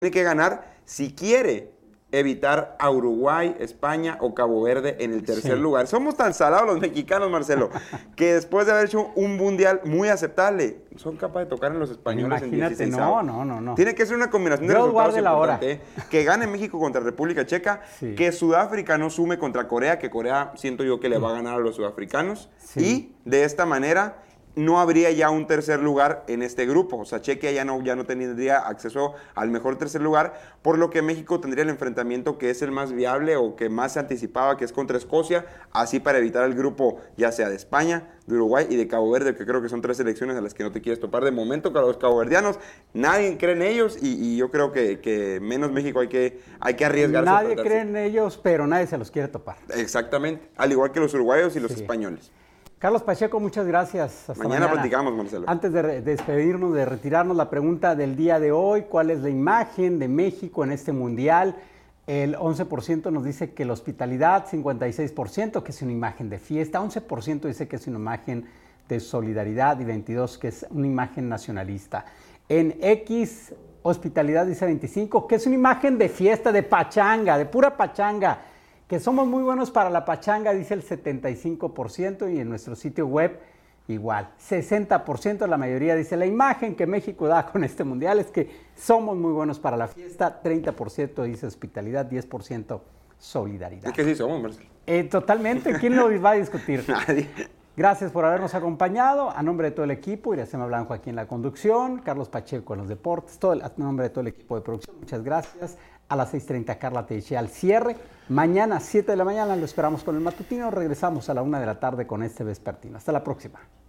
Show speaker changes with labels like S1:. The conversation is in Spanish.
S1: tiene que ganar si quiere evitar a Uruguay, España o Cabo Verde en el tercer lugar. Somos tan salados los mexicanos, Marcelo, que después de haber hecho un mundial muy aceptable, son capaces de tocar en los españoles.
S2: Imagínate,
S1: en 16.
S2: No.
S1: Tiene que ser una combinación de resultados importante. Que gane México contra República Checa, que Sudáfrica no sume contra Corea, que Corea siento yo que le va a ganar a los sudafricanos. Y de esta manera no habría ya un tercer lugar en este grupo. O sea, Chequia ya no tendría acceso al mejor tercer lugar, por lo que México tendría el enfrentamiento que es el más viable o que más se anticipaba, que es contra Escocia, así para evitar el grupo ya sea de España, de Uruguay y de Cabo Verde, que creo que son 3 selecciones a las que no te quieres topar de momento. Con los caboverdianos, nadie cree en ellos y yo creo que menos México hay que arriesgarse.
S2: Nadie cree en ellos, pero nadie se los quiere topar.
S1: Exactamente, al igual que los uruguayos y los españoles.
S2: Carlos Pacheco, muchas gracias.
S1: Hasta mañana platicamos, Marcelo.
S2: Antes de despedirnos, de retirarnos, la pregunta del día de hoy: ¿cuál es la imagen de México en este mundial? El 11% nos dice que la hospitalidad, 56% que es una imagen de fiesta, 11% dice que es una imagen de solidaridad y 22% que es una imagen nacionalista. En X, hospitalidad dice 25%, que es una imagen de fiesta, de pachanga, de pura pachanga. Que somos muy buenos para la pachanga, dice el 75%, y en nuestro sitio web igual, 60%, la mayoría dice la imagen que México da con este mundial es que somos muy buenos para la fiesta, 30% dice hospitalidad, 10% solidaridad.
S1: Es que sí somos, Marcelo.
S2: Totalmente, ¿quién lo va a discutir?
S1: Nadie.
S2: Gracias por habernos acompañado. A nombre de todo el equipo, Iracema Blanco aquí en la conducción, Carlos Pacheco en los deportes, a nombre de todo el equipo de producción, muchas gracias. A las 6:30, Carla Teixeira al cierre. Mañana, 7 de la mañana, lo esperamos con el matutino. Regresamos a la 1 de la tarde con este vespertino. Hasta la próxima.